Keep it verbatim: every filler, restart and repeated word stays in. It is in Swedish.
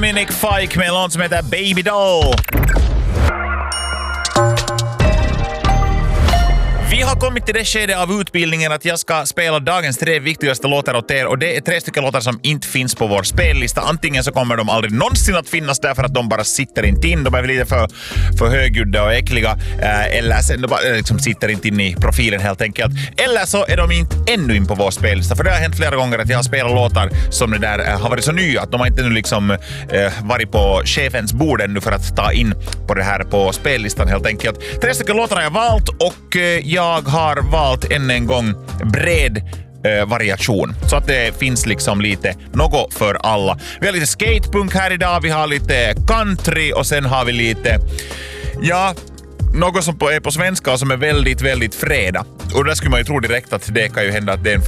Dominic Fike med en låt som heter Baby Doll. Vi har kommit till det skede av utbildningen att jag ska spela dagens tre viktigaste låtar åt er, och det är tre stycken låtar som inte finns på vår spellista. Antingen så kommer de aldrig någonsin att finnas därför att de bara sitter inte in, de är lite för, för högljudda och äckliga, eh, eller sen de bara liksom sitter inte in i profilen helt enkelt. Eller så är de inte ännu in på vår spellista, för det har hänt flera gånger att jag har spelat låtar som det där eh, har varit så nya att de har inte nu liksom eh, varit på chefens bord ännu för att ta in på det här på spellistan helt enkelt. Tre stycken låtar har jag valt, och eh, jag Jag har valt än en gång bred eh, variation. Så att det finns liksom lite något för alla. Vi har lite skatepunk här idag, vi har lite country och sen har vi lite, ja, något som är på svenska och som är väldigt, väldigt fredag. Och där skulle man ju tro direkt att det kan ju hända att det är en